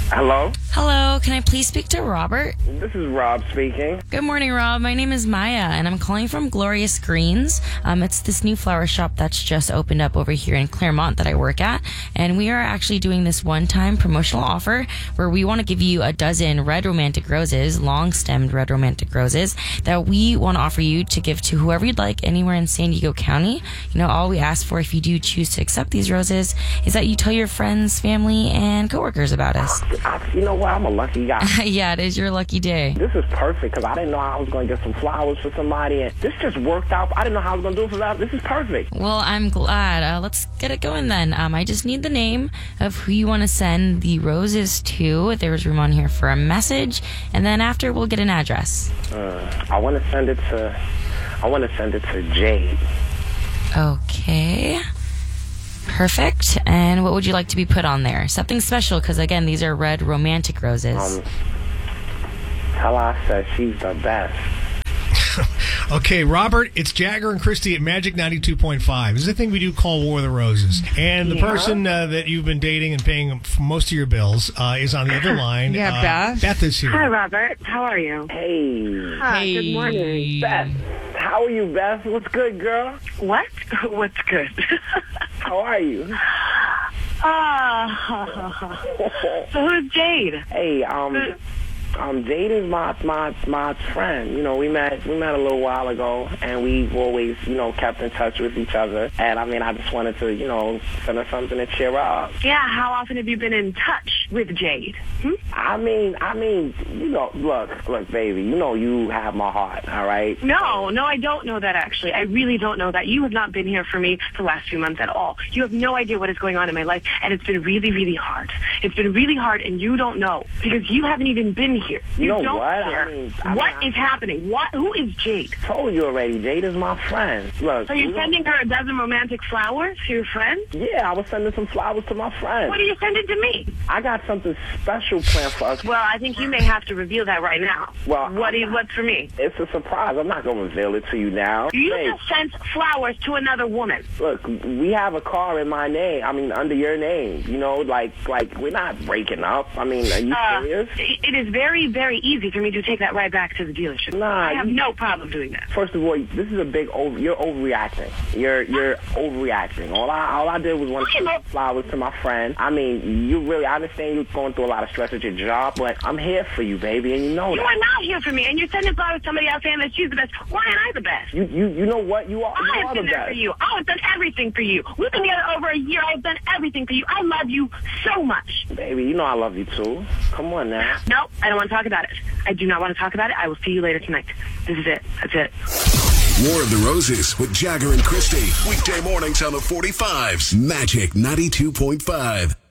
Hello? Hello, can I please speak to Robert? This is Rob speaking. Good morning, Rob. My name is Maya, and I'm calling from Glorious Greens. It's this new flower shop that's just opened up over here in Claremont that I work at, and we are actually doing this one-time promotional offer where we want to give you a dozen red romantic roses, long-stemmed red romantic roses, that we want to offer you to give to whoever you'd like anywhere in San Diego County. You know, all we ask for if you do choose to accept these roses is that you tell your friends, family, and coworkers about us. You know what? I'm a lucky guy. Yeah, it is your lucky day. This is perfect because I didn't know I was going to get some flowers for somebody, and this just worked out. I didn't know how I was going to do it for that. This is perfect. Well, I'm glad. Let's get it going then. I just need the name of who you want to send the roses to. There's room on here for a message, and then after we'll get an address. I want to send it to Jade. Okay. Perfect. And what would you like to be put on there? Something special, because again, these are red romantic roses. Tell her I said she's the best. Okay, Robert, it's Jagger and Christy at Magic 92.5. This is a thing we do called War of the Roses. And the person that you've been dating and paying for most of your bills is on the other line. Yeah, Beth. Beth is here. Hi, Robert. How are you? Hey. Hi, good morning. Beth. How are you, Beth? What's good, girl? What? What's good? How are you? So who's Jade? Hey, Jade is my friend. You know, we met a little while ago, and we've always, kept in touch with each other. And I just wanted to, send her something to cheer her up. Yeah, how often have you been in touch with Jade? Look, baby, you have my heart, all right? No, I don't know that, actually. I really don't know that. You have not been here for me for the last few months at all. You have no idea what is going on in my life, and it's been really, really hard. It's been really hard, and you don't know, because you haven't even been here. You know don't what? care. What is happening? Who is Jade? I told you already. Jade is my friend. Look. So you're sending her a dozen romantic flowers to your friend? Yeah, I was sending some flowers to my friend. What are you sending to me? I got something special planned for us. Well, I think you may have to reveal that right now. Well, what's for me? It's a surprise. I'm not going to reveal it to you now. You just sent flowers to another woman. Look, we have a car in my name. Under your name. Like we're not breaking up. Are you serious? It is very, very easy for me to take that right back to the dealership. I have no problem doing that. First of all, this is a big you're overreacting. You're overreacting. All I did was want to send flowers to my friend. I understand you're going through a lot of stress at your job, but I'm here for you, baby, and you know that. You are not here for me, and you're sending flowers to somebody else saying that she's the best. Why am I the best? You know what? You are the best. For you. I have done everything for you. We've been together over a year. I've done everything for you. I love you so much. Baby, you know I love you too. Come on now. No, I don't want to talk about it. I do not want to talk about it. I will see you later tonight. This is it. That's it. War of the Roses with Jagger and Christy. Weekday mornings on the 45s. Magic 92.5.